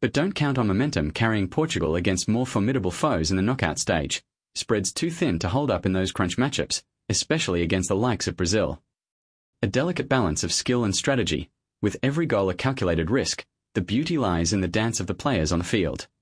But don't count on momentum carrying Portugal against more formidable foes in the knockout stage. Spread's too thin to hold up in those crunch matchups, especially against the likes of Brazil. A delicate balance of skill and strategy, with every goal a calculated risk. The beauty lies in the dance of the players on the field.